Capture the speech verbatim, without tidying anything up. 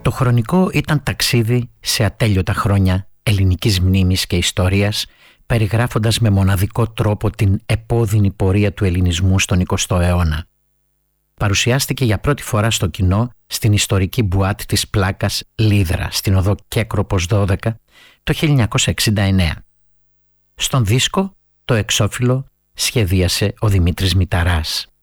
Το χρονικό ήταν ταξίδι σε ατέλειωτα χρόνια ελληνικής μνήμης και ιστορίας, περιγράφοντας με μοναδικό τρόπο την επώδυνη πορεία του ελληνισμού στον εικοστό αιώνα. Παρουσιάστηκε για πρώτη φορά στο κοινό στην ιστορική μπουάτ της Πλάκας Λίδρα, στην οδό Κέκροπος δώδεκα, το χίλια εννιακόσια εξήντα εννέα. Στον δίσκο το εξώφυλλο σχεδίασε ο Δημήτρης Μηταράς.